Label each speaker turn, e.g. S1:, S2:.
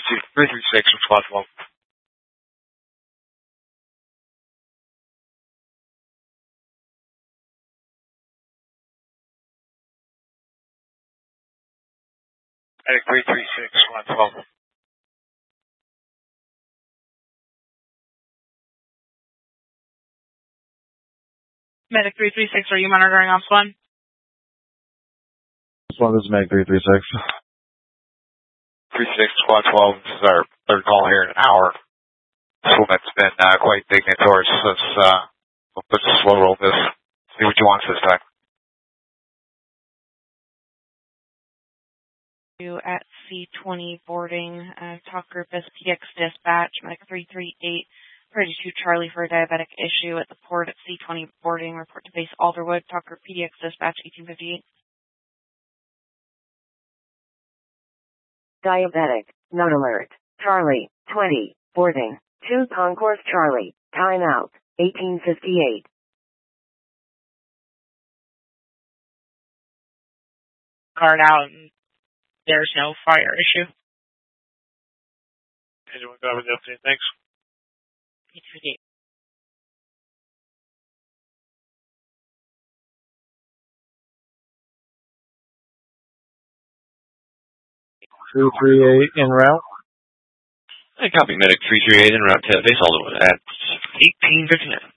S1: 336 from 12. Medic 336 from 12.
S2: Medic 336, are you monitoring Ops 1?
S3: This is Medic 336.
S1: 36 Squad 12, this is our third call here in an hour. This woman's been quite dignitary, so let's slow roll this. See what you want this time.
S2: You at C20 boarding, talk group SPX dispatch, Medic 338, 32 Charlie for a diabetic issue at the port at C20 boarding, report to base Alderwood, talk group PDX dispatch 1858.
S4: Diabetic, note alert, Charlie, 20, boarding, 2 Concourse Charlie, timeout, 1858.
S2: Guard out, and there's no fire issue.
S1: Anyone got with the update? Thanks.
S2: 1858.
S3: En route.
S5: Hey, copy. Medic 338 en route to base Alderwood at 1859.